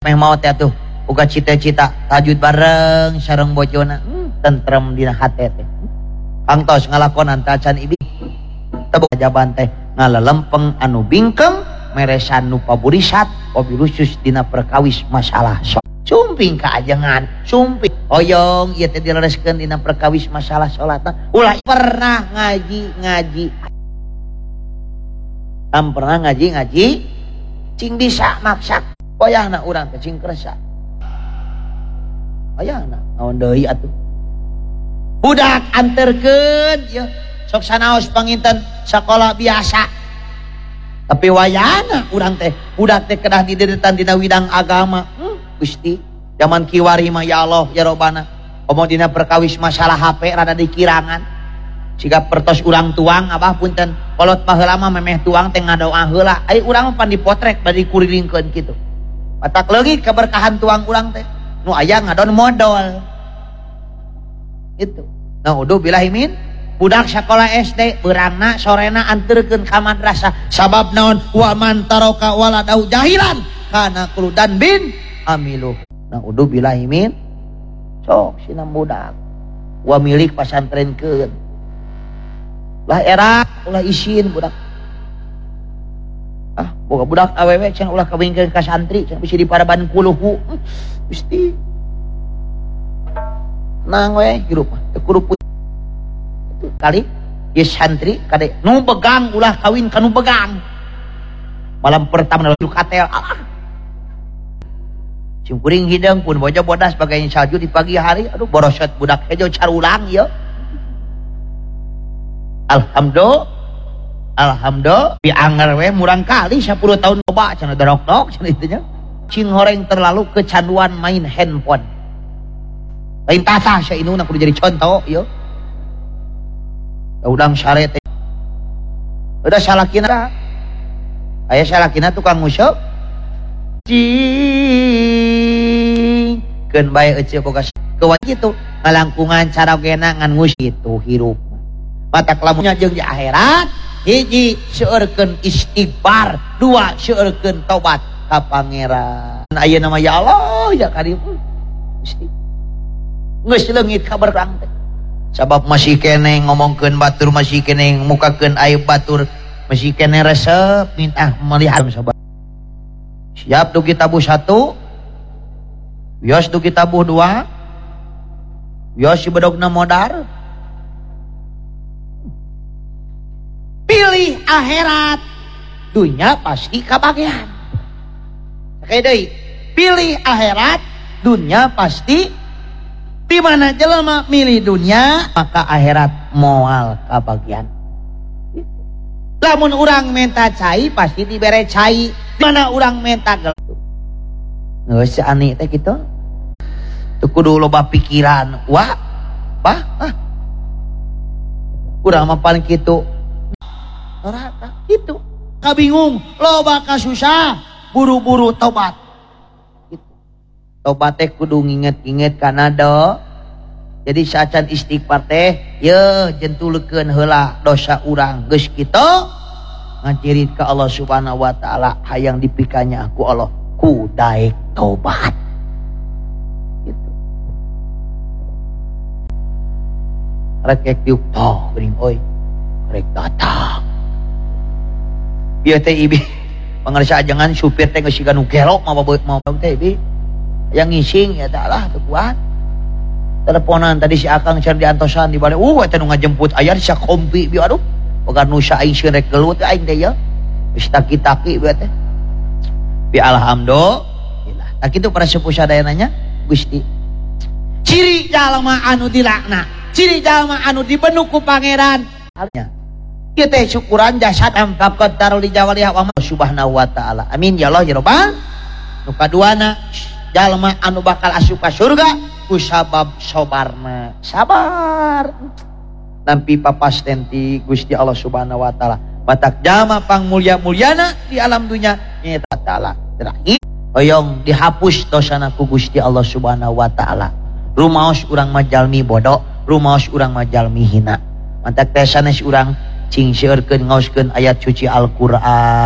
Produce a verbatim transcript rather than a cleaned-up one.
meh maot ya tuh uga cita-cita tajud bareng sareng bojona hmm, tentrem dina hate teh kangtos ngalakonan tacan ibi tebuk jaban teh ngalalempeng anu bingkeng meresan nu paburisat obilusus dina perkawis masalah so sumping kaajengan sumping hoyong ieu teh dilereskeun dina perkawis masalah salatna ulah pernah ngaji ngaji am pernah ngaji ngaji cing bisa maksa boyahna urang teh cing keresa boyahna naon deui atuh budak anterkeun ieu sok sanaos panginten sakola biasa tapi wayana urang teh budak teh kedah dideretan dina widang agama hmm, Gusti zaman kiwari mah ya Allah ya Robbana omong dina perkawis masalah H P rada dikirangan siga pertos urang tuang abah punten kolot baheula mah memeh tuang teh ngadoa heula ai urang mah pan dipotrek bari kurilingkeun kitu matak leungit keberkahan tuang urang teh nu aya ngadon modal itu nah uduh bilahi min budak sekolah S D beurangna sorena anterkeun ka madrasah sabab naon wa man taroka waladahu jahilan kana kuludan bin amiluh nah uduh bilahi min sok sinam budak wa milik pasantrenkeun lah era ulah isin budak ah boga budak awewe cenah ulah kawinkeun ka santri cenah bisa diparaban kuluhu Gusti nang we hirup teu kudu kali ya santri kade nu begang ulah kawin kanu begang malam pertama lu katel ah cingkuring hidang pun boja bodas bagainya salju di pagi hari aduh borosot budak hejo carulang ya alhamdulillah alhamdulillah dianger we murang kali sepuluh tahun coba cenah dorok-dorok cenah itu nya cing horeng terlalu kecanduan main handphone lain tata sia inuna kudu jadi contoh ya udang syare teh udah salakina aya salakina tukang musuk cing keun bae eceu boga kewa kitu ngalangkungan cara gena ngan ngus kitu hirup mata lamunnya jeung di akhirat hiji seueurkeun istighfar dua seueurkeun tobat ka pangeran aya nama ya Allah ya karim Gusti geus leungit kabar urang teh sabab masih kene ngomongkeun batur masih kene mukakeun aib batur masih kene resep minta melihat sabar siap dugi tabuh satu wios dugi tabuh dua wios si bedogna modar pilih akhirat dunya pasti kabagian sakaya deui pilih akhirat dunya pasti di mana jelema milih dunia maka akhirat moal kabagian lamun urang menta cai pasti dibere cai mana urang menta gelap geus ani teh kitu teu kudu loba pikiran wah bah ah urang mah paling kitu neraka kitu kabingung loba kasusah buru-buru tobat tobat teh kudu nginget-inget kana do jadi sacan istighfar teh ye jentulkeun heula dosa urang geus kitu ngajirit ka Allah Subhanahu wa taala hayang dipikanya aku Allah ku daek tobat gitu rek ek tiup toh geuning oi rek datang ieu teh ibi pangarsa ajangan supir teh geus siga nu gelok mah mau teh ibi yang ngising ya tak lah tuh kuat teleponan tadi si akang cer diantosan di balik uh eta nu ngajemput aya di sakompi bieu aduh boga nu sa aing sieun rek gelut aing teh ya geus taki-taki bieu teh bi alhamdulillah tak kitu para sepuh sadayananya Gusti ciri jalma anu dilakna ciri jalma anu dibenuh ku pangeran halnya ieu teh syukuran jasad amfaqat tarul di jawaliha wa subhanahu wa taala amin ya Allah ya rabbal nu kaduana jalma anu bakal asup ka surga ku sabab sabarna sabar nampi papasten ti Gusti Allah Subhanahu wa taala matak jalma pang mulya-mulyana di alam dunya nyaeta taala terakhir hoyong dihapus dosana ku Gusti Allah Subhanahu wa taala rumaos urang mah jalmi bodoh rumaos urang mah jalmi hina matak teh sanes urang cing seueurkeun ngaoskeun ayat suci Al-Qur'an